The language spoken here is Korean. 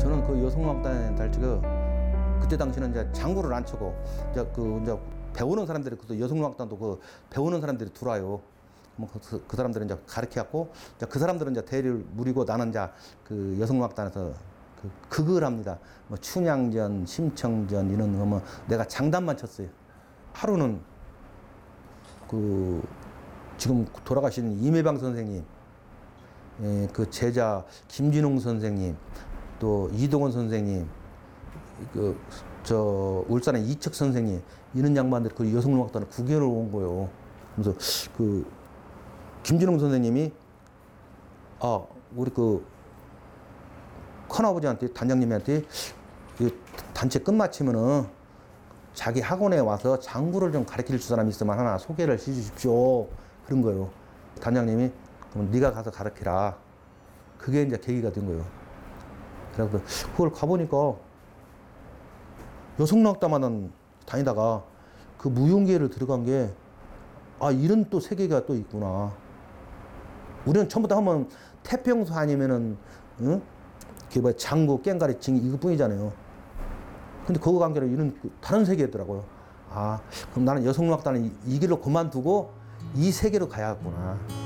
저는 그 여성음악단에 달치고 그때 당시는 이제 장구를 안 치고 이제 배우는 사람들이 그 여성음악단도 그 배우는 사람들이 들어와요. 그 사람들은 이제 가르쳐갖고 그 사람들은 이제 대를 무리고 나는 이제 그 여성음악단에서 극을 합니다. 뭐 춘향전, 심청전 이런 거 뭐 내가 장단만 쳤어요. 하루는 그 지금 돌아가신 임혜방 선생님, 그 제자 김진웅 선생님, 또 이동원 선생님, 울산의 이측 선생님 이런 양반들이 그 여성음악단을 구경을 온 거예요. 그래서 그 김진웅 선생님이 우리 그 큰아버지한테 단장님한테 단체 끝마치면은 자기 학원에 와서 장구를 좀 가르칠 사람이 있으면 하나 소개를 해주십시오. 그런 거예요. 단장님이 그럼 네가 가서 가르치라. 그게 이제 계기가 된 거예요. 그래서 그걸 가보니까 여성음악단만 다니다가 그 무용계를 들어간 게 이런 또 세계가 또 있구나. 우리는 처음부터 하면 태평소 아니면은 그게 뭐 장구, 깽가리, 징 이것뿐이잖아요. 근데 그거 관계로 이런 다른 세계더라고요. 그럼 나는 여성음악단은 이 길로 그만두고 이 세계로 가야겠구나.